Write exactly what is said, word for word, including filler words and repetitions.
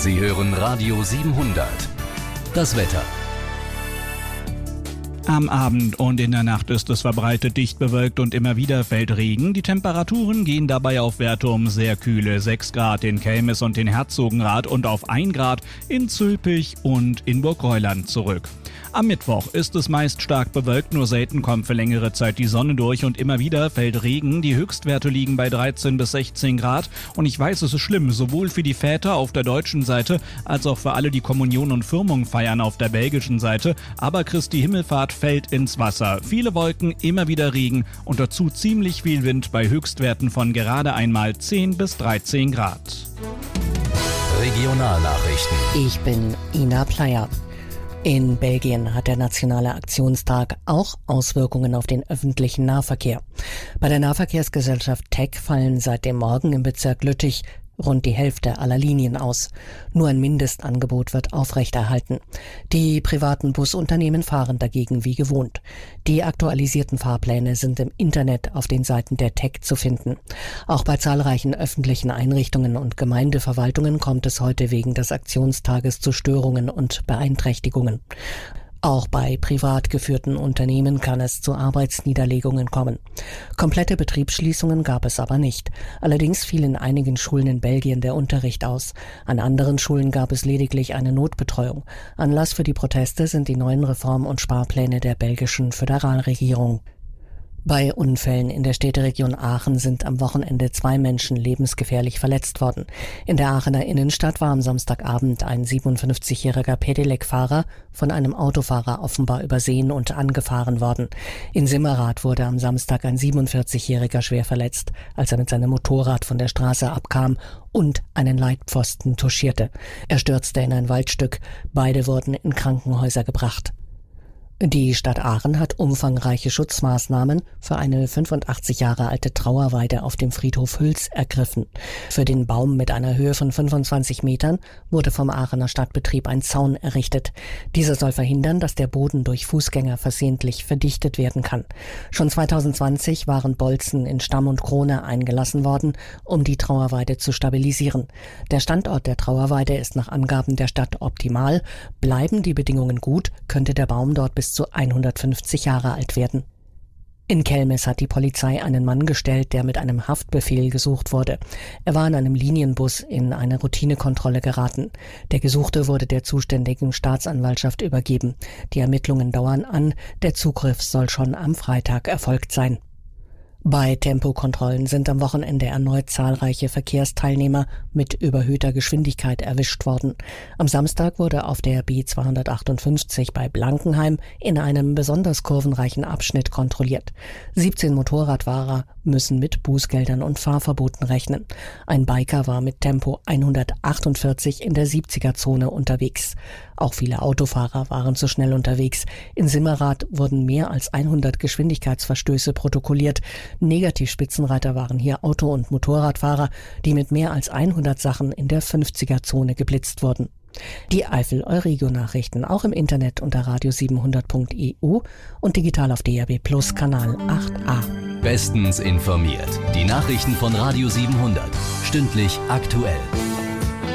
Sie hören Radio siebenhundert. Das Wetter. Am Abend und in der Nacht ist es verbreitet dicht bewölkt und immer wieder fällt Regen. Die Temperaturen gehen dabei auf Werte um sehr kühle sechs Grad in Kelmis und in Herzogenrath und auf ein Grad in Zülpich und in Burgreuland zurück. Am Mittwoch ist es meist stark bewölkt, nur selten kommt für längere Zeit die Sonne durch und immer wieder fällt Regen. Die Höchstwerte liegen bei dreizehn bis sechzehn Grad und ich weiß, es ist schlimm, sowohl für die Väter auf der deutschen Seite als auch für alle, die Kommunion und Firmung feiern auf der belgischen Seite. Aber Christi Himmelfahrt fällt ins Wasser. Viele Wolken, immer wieder Regen und dazu ziemlich viel Wind bei Höchstwerten von gerade einmal zehn bis dreizehn Grad. Regionalnachrichten. Ich bin Ina Pleyer. In Belgien hat der Nationale Aktionstag auch Auswirkungen auf den öffentlichen Nahverkehr. Bei der Nahverkehrsgesellschaft T E C fallen seit dem Morgen im Bezirk Lüttich rund die Hälfte aller Linien aus. Nur ein Mindestangebot wird aufrechterhalten. Die privaten Busunternehmen fahren dagegen wie gewohnt. Die aktualisierten Fahrpläne sind im Internet auf den Seiten der T E C zu finden. Auch bei zahlreichen öffentlichen Einrichtungen und Gemeindeverwaltungen kommt es heute wegen des Aktionstages zu Störungen und Beeinträchtigungen. Auch bei privat geführten Unternehmen kann es zu Arbeitsniederlegungen kommen. Komplette Betriebsschließungen gab es aber nicht. Allerdings fiel in einigen Schulen in Belgien der Unterricht aus. An anderen Schulen gab es lediglich eine Notbetreuung. Anlass für die Proteste sind die neuen Reform- und Sparpläne der belgischen Föderalregierung. Bei Unfällen in der Städteregion Aachen sind am Wochenende zwei Menschen lebensgefährlich verletzt worden. In der Aachener Innenstadt war am Samstagabend ein siebenundfünfzigjähriger Pedelec-Fahrer von einem Autofahrer offenbar übersehen und angefahren worden. In Simmerath wurde am Samstag ein siebenundvierzigjähriger schwer verletzt, als er mit seinem Motorrad von der Straße abkam und einen Leitpfosten touchierte. Er stürzte in ein Waldstück. Beide wurden in Krankenhäuser gebracht. Die Stadt Aachen hat umfangreiche Schutzmaßnahmen für eine fünfundachtzig Jahre alte Trauerweide auf dem Friedhof Hüls ergriffen. Für den Baum mit einer Höhe von fünfundzwanzig Metern wurde vom Aachener Stadtbetrieb ein Zaun errichtet. Dieser soll verhindern, dass der Boden durch Fußgänger versehentlich verdichtet werden kann. Schon zweitausendzwanzig waren Bolzen in Stamm und Krone eingelassen worden, um die Trauerweide zu stabilisieren. Der Standort der Trauerweide ist nach Angaben der Stadt optimal. Bleiben die Bedingungen gut, könnte der Baum dort bis zu hundertfünfzig Jahre alt werden. In Kelmis hat die Polizei einen Mann gestellt, der mit einem Haftbefehl gesucht wurde. Er war in einem Linienbus in eine Routinekontrolle geraten. Der Gesuchte wurde der zuständigen Staatsanwaltschaft übergeben. Die Ermittlungen dauern an. Der Zugriff soll schon am Freitag erfolgt sein. Bei Tempokontrollen sind am Wochenende erneut zahlreiche Verkehrsteilnehmer mit überhöhter Geschwindigkeit erwischt worden. Am Samstag wurde auf der B zweihundertachtundfünfzig bei Blankenheim in einem besonders kurvenreichen Abschnitt kontrolliert. siebzehn Motorradfahrer müssen mit Bußgeldern und Fahrverboten rechnen. Ein Biker war mit Tempo hundertachtundvierzig in der siebziger-Zone unterwegs. Auch viele Autofahrer waren zu schnell unterwegs. In Simmerath wurden mehr als hundert Geschwindigkeitsverstöße protokolliert. Negativ-Spitzenreiter waren hier Auto- und Motorradfahrer, die mit mehr als hundert Sachen in der fünfziger-Zone geblitzt wurden. Die Eifel-Euregio-Nachrichten auch im Internet unter radio siebenhundert punkt e u und digital auf D A B Plus Kanal acht a. Bestens informiert. Die Nachrichten von Radio siebenhundert. Stündlich aktuell.